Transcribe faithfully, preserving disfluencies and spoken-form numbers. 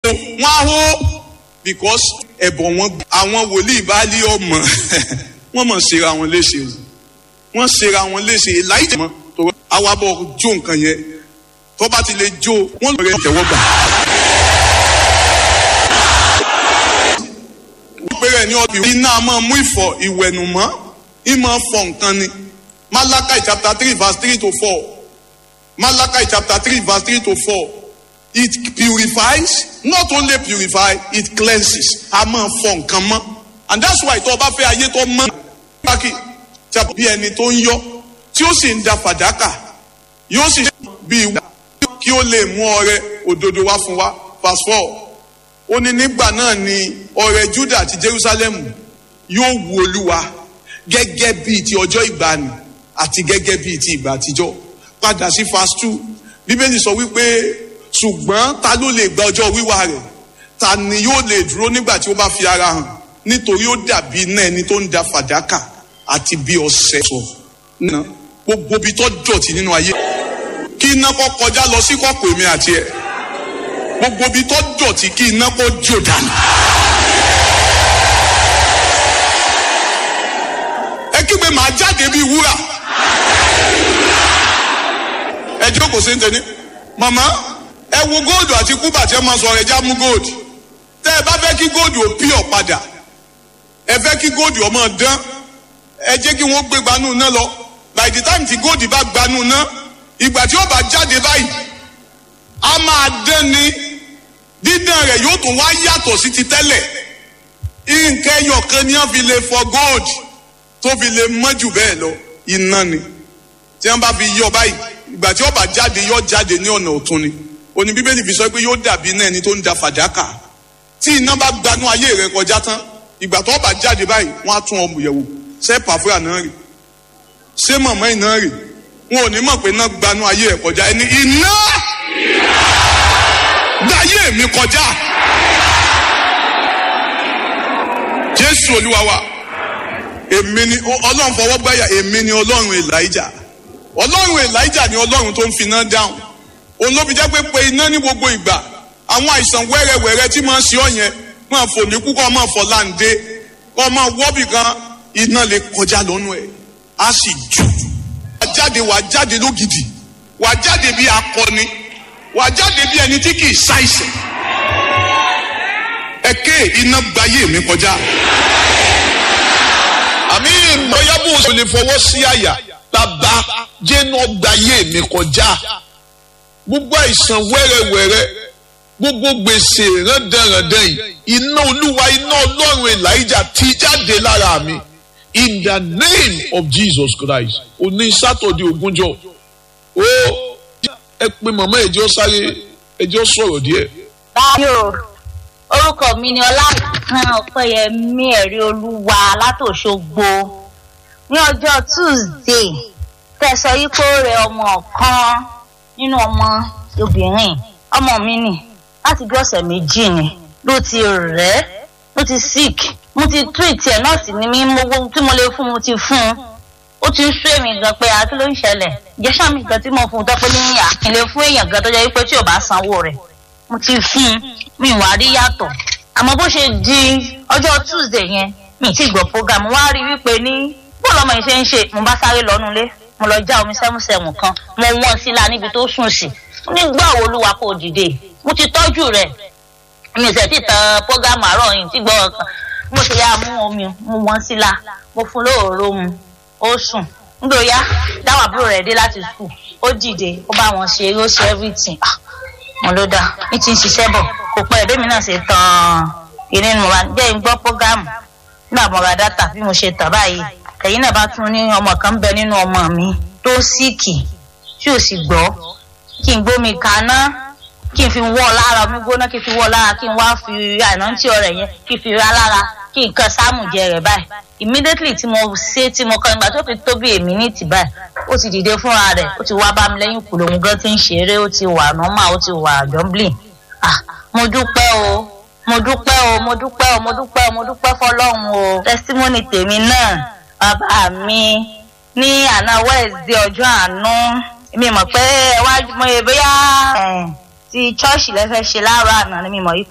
wọ́n á hó because ẹ̀bọ̀ wọn àwọn wòlíì bá lé ọmọ wọ́n mọ̀ ṣera wọn léṣe wọ́n ṣera wọn léṣe láìjẹ́ mọ́ tó àwa bọ̀ jó nǹkan yẹn tó bá ti lè jó wọ́n lọ rẹ̀ tẹ̀wọ́ gbà. wọ́n pèrè ní ọdún iná máa mú ìfọ̀ ìwẹ̀nùmọ́ ìmọ̀ fọ̀ nǹkan ni Malachi chapter three verse three to four Malachi chapter three verse three to four it purifies, not only purify, it cleanses. A máa fọ̀ nǹkan mọ́, and that's why tó bá fẹ́ ayé tó mọ́ bákì tàbí bí ẹni tó ń yọ tí ó sì ń da fàdákà yóò sì bí ìwà kí ó lè mú ọrẹ òdodo wá fún wa. Verse four ó ní nígbà náà ni ọrẹ Juda àti Jerusalem yóò wu Olúwa gẹ́gẹ́ bíi ti ọjọ́ ìgbàanì àti gẹ́gẹ́ bíi ti ìgbà àtijọ́. Padà sí verse two Bíbélì sọ wípé ṣùgbọ́n ta ló lè gba ọjọ́ wíwá rẹ̀? Ta ni yóò lè dúró nígbà tí ó bá fi ara hàn? Nítorí ó dàbí iná ẹni tó ń da fàdákà àti bí ọṣẹ sọ. Gbogbo ibi tó dọ̀tí nínú ayé kí iná kó kọjá lọ sí kọ̀kọ̀ èmi àti ẹ̀. Gbogbo ibi tó dọ̀tí kí iná kó jó dànù. Ẹ kígbe màá jáde bí wúrà. Ẹ jókòó sí ń tẹ́ni. Màmá ẹ wo góòdù àti kúbà tí ẹ máa sọ ẹja mú góòdù. Tẹ́ ẹ bá fẹ́ kí góòdù ò pí ọ̀ padà, ẹ fẹ́ kí góòdù ọmọ dán, ẹ jẹ́ kí wọ́n gbé gbanú náà lọ. By the time tí góòdù bá gbanú náà, ìgbà tí ó bá jáde báyìí, a máa dán ni. Dídán rẹ̀ yóò tún wá yàtọ̀ sí ti tẹ́lẹ̀. Nǹkan ẹyọ kan ni wọ́n fi lè fọ góòdù tó fi lè mọ́ jù bẹ́ẹ̀ lọ, iná ni. Tí wọ́n bá fi yọ báyìí, ìgbà tí ó bá jáde yóò jáde ní ọ̀nà ọ̀tun ni. Òní Bíbélì fi sọ pé yóò dàbí iná ẹni tó ń da fàdákà. Tí iná bá gbanú ayé rẹ kọjá tán, ìgbà tó bá jáde báyìí wọ́n á tún ọmọ yẹ̀wò. Ṣé pàfúrà náà rè? Ṣé mọ̀mọ́ iná rè? Wọn ò ní mọ̀ pé iná gbanú ayé rẹ kọjá. Ẹni iná gbáyé mi kọjá. Jésù Olúwa wa, èmi ni Ọlọ́run fọwọ́ gbáyà, èmi ni Ọlọ́run Elijah. Ọlọ́run Elijah ni Ọlọ́run tó ń fi iná dáhùn. Òun ló fi jẹ́ pé pé iná ní gbogbo ìgbà. Àwọn àìsàn wẹ́rẹ́wẹ́rẹ́ tí máa ń ṣe ọ́ yẹn máa fò ní kú kọ́ máa fọ̀ láǹdé kọ́ máa wọ́bì kan iná lè kọjá lọ́nù ẹ̀ á sì jù. Wà á jáde wà á jáde lógidì, wà á jáde bí akọni, wà á jáde bí ẹni tí kì í ṣàìsàn. Ẹ̀kẹ́ iná gbayé mi kọjá. Àmì ìmọ̀yábò ò lè fọwọ́ sí àyà. Bàbá jẹ́nu ọgbàyé mi kọjá. Gbogbo àìsàn wẹ́rẹ́wẹ́rẹ́, gbogbo gbèsè rẹ́dẹ̀rẹ́dẹ́ yìí, iná Olúwa, iná Ọlọ́run Elijah ti jáde lára mi. In the name of Jesus Christ. Òní Sátọ̀dé ogúnjọ́. Ó ẹ pé màmá ẹ̀jẹ̀ sáré ẹ̀jẹ̀ sọ̀rọ̀ díẹ̀. Báyọ̀, orúkọ mi ni Ọláìtàn Ọpẹ́yẹmí ẹ̀rí Olúwa látòṣogbo. Ní ọjọ́ Tuesday tẹ̀sọ̀ yìí kó rẹ ọmọ kan nínú ọmọ obìnrin ọmọ mi nì láti bí ọ̀sẹ̀ méjì ni ló ti rẹ̀ ló ti sick mo ti treat ẹ̀ náà sì ni mí mo gbogbo tí mo lè fún mo ti fún un ó ti ń sú èmi gan pé àti ló ń ṣẹlẹ̀ ìjẹ́sà mi gan tí mo fún un tọ́pẹ́ ní àkìlẹ̀ fún èèyàn gan tó jẹ́ wípé tí ò bá sanwó rẹ̀ mo ti fún un mi wá rí yàtọ̀ àmọ́ bó ṣe di ọjọ́ Tuesday yẹn mi ti gbọ́ program wá rí wípé ní bó lọmọ yìí ṣe ń ṣe mo bá sáré lọ́nulé mo lọ já omi sẹ́mùsẹ́mù kan mo wọ́n sí la níbi tó sùn sí nígbà wo Olúwa kò dìde mo ti tọ́jú rẹ̀ mi ò tẹ̀sí tan program àárọ̀ yìí tí gbọ́ ọ̀kan mo ṣe yá mú omi mo wọ́n sí la mo fún lóòró mu ó sùn nígbà yá dáwọn àbúrò rẹ̀ dé láti school ó dìde ó bá wọn ṣe eré ó ṣe everything mo ló dá ní ti ń ṣiṣẹ́ bọ̀ kò pẹ́ ẹ̀bẹ́ mi náà ṣe tán ìrìn mo wá jẹ́ ń gbọ́ program nígbà mo ra dátà bí mo ṣe tàn báyìí ẹ̀yin náà bá tún ní ọmọ kan bẹ nínú ọmọ mi tó síìkì tí ò sì gbọ́ kí n gbómi kaná kí n fi wọ́ lára omi gbóná kí n fi wọ́ lára kí n wá fi àìnántí ọ̀rẹ́ yẹn kí n fi ra lára kí n kan sáàmù jẹ rẹ̀ báyìí immediately tí mo ṣe tí mo kàn nígbà tó fi tó bí èmi ní tì báyìí ó ti dìde fúnra rẹ̀ ó ti wá bá mi lẹ́yìn kùlò òun gan ti ń ṣeré ó ti wà normal ó ti wà jumbling ah mo dúpẹ́ o mo dúpẹ́ o mo dúpẹ́ o mo dúpẹ́ o mo dúpẹ́ fọlọ́run o testimony tèmi náà bàbá mi ní àná Wednesday ọjọ́ àánú mi mọ̀ pé ẹ wá mo yẹ bóyá ti chọ́ọ̀ṣì lẹ́fẹ̀ẹ́ ṣe láàárọ̀ àná ni mi mọ̀ yí pé